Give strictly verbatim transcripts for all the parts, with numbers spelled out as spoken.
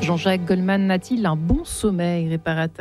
Jean-Jacques Goldman a-t-il un bon sommeil réparateur ?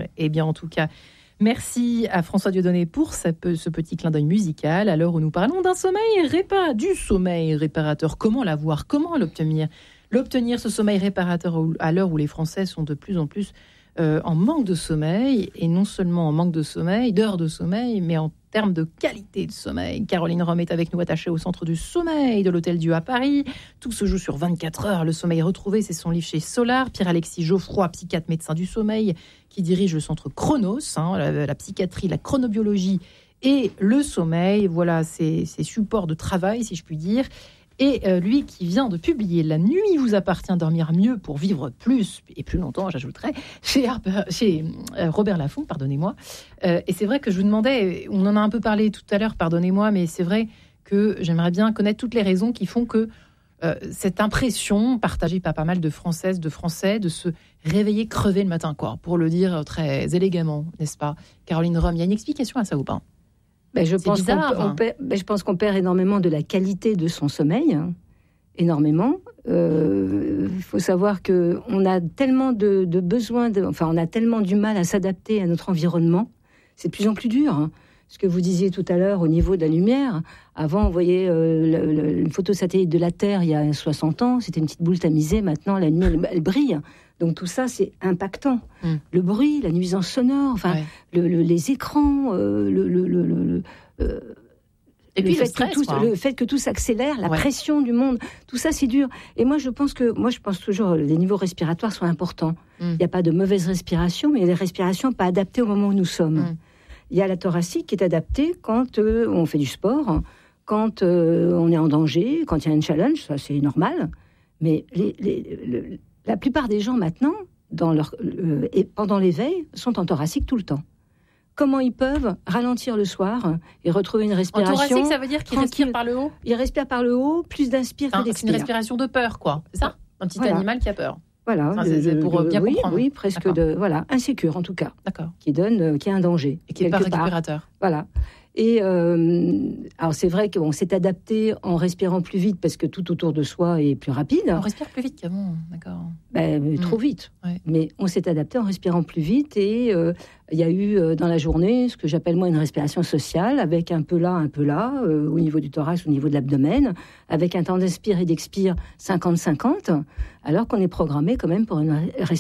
Eh bien, en tout cas, merci à François Dieudonné pour ce petit clin d'œil musical. À l'heure où nous parlons d'un sommeil réparateur, du sommeil réparateur, comment l'avoir ? Comment l'obtenir ? L'obtenir, ce sommeil réparateur, à l'heure où les Français sont de plus en plus euh, en manque de sommeil, et non seulement en manque de sommeil, d'heures de sommeil, mais en termes de qualité de sommeil. Caroline Rome est avec nous, attachée au centre du sommeil de l'Hôtel Dieu à Paris. Tout se joue sur vingt-quatre heures. Le sommeil retrouvé, c'est son livre chez Solar. Pierre-Alexis Geoffroy, psychiatre médecin du sommeil, qui dirige le centre Chronos, hein, la, la psychiatrie, la chronobiologie et le sommeil. Voilà ses, ses supports de travail, si je puis dire. Et euh, lui qui vient de publier « La nuit vous appartient, dormir mieux pour vivre plus et plus longtemps », j'ajouterais, chez, Harper, chez euh, Robert Laffont, pardonnez-moi. Euh, et c'est vrai que je vous demandais, on en a un peu parlé tout à l'heure, pardonnez-moi, mais c'est vrai que j'aimerais bien connaître toutes les raisons qui font que euh, cette impression partagée par pas mal de Françaises, de Français, de se réveiller crevé le matin, quoi, pour le dire très élégamment, n'est-ce pas ? Caroline Rome, il y a une explication à ça ou pas ? Ben, je, c'est pense bizarre, qu'on, hein. on perd, ben, je pense qu'on perd énormément de la qualité de son sommeil, hein, énormément. Il euh, faut savoir qu'on a tellement de, de besoins, de, enfin on a tellement du mal à s'adapter à notre environnement. C'est de plus en plus dur. Hein. Ce que vous disiez tout à l'heure au niveau de la lumière, avant on voyait euh, le, le, une photo satellite de la Terre il y a soixante ans, c'était une petite boule tamisée, maintenant la lumière elle, elle brille. Donc tout ça, c'est impactant. Mm. Le bruit, la nuisance sonore, enfin, ouais. le, le, les écrans, euh, le, le, le, le, euh, et le puis fait le, stress, que tout, le fait que tout s'accélère, la ouais. pression du monde, tout ça, c'est dur. Et moi, je pense que, moi, je pense toujours, les niveaux respiratoires sont importants. Mm. Il n'y a pas de mauvaise respiration, mais les respirations pas adaptées au moment où nous sommes. Mm. Il y a la thoracique qui est adaptée quand euh, on fait du sport, quand euh, on est en danger, quand il y a un challenge, ça c'est normal. Mais les, les, le, la plupart des gens maintenant, dans leur, euh, et pendant l'éveil, sont en thoracique tout le temps. Comment ils peuvent ralentir le soir et retrouver une respiration ? En thoracique, ça veut dire qu'ils respirent par le haut ? Ils respirent par le haut, plus d'inspire enfin, que d'expire. C'est une respiration de peur, quoi. C'est ça ? Un petit voilà. animal qui a peur. Voilà, enfin, c'est, c'est pour de, bien oui, comprendre. Oui, presque D'accord. de, voilà, insécure en tout cas. D'accord. Qui donne, euh, qui a un danger. Et qui n'est pas récupérateur. Part. Voilà. Et euh, alors c'est vrai qu'on s'est adapté en respirant plus vite parce que tout autour de soi est plus rapide. On respire plus vite qu'avant, d'accord. Ben, mmh. Trop vite. Ouais. Mais on s'est adapté en respirant plus vite et il euh, y a eu euh, dans la journée ce que j'appelle moi une respiration sociale avec un peu là, un peu là, euh, au niveau du thorax, au niveau de l'abdomen, avec un temps d'inspire et d'expire cinquante cinquante, alors qu'on est programmé quand même pour une